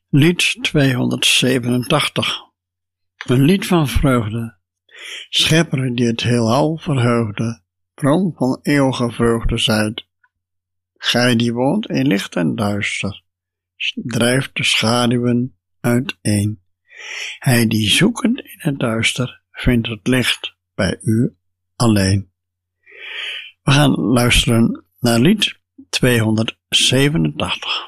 Lied 287. Een lied van vreugde. Schepper die het heelal verheugde, bron van eeuwige vreugde zijt. Gij die woont in licht en duister, drijft de schaduwen uiteen. Hij die zoekend in het duister, vindt het licht bij u alleen. We gaan luisteren naar lied 287.